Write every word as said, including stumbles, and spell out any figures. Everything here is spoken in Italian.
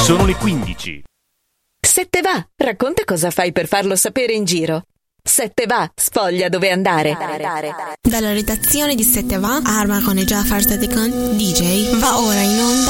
Sono le quindici. Sette va, racconta cosa fai per farlo sapere in giro. Sette va, sfoglia dove andare. Dalla redazione di Sette va, Arma con e Jafar Sadekan, D J, va ora in onda